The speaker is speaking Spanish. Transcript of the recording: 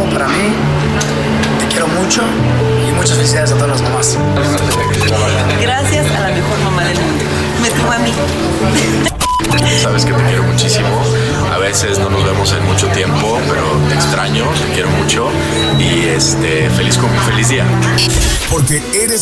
para mí. Te quiero mucho y muchas felicidades a todas las mamás. Gracias a la mejor mamá del mundo. Me tuvo a mí. Sabes que te quiero muchísimo. A veces no nos vemos en mucho tiempo, pero te extraño, te quiero mucho y feliz día. Porque eres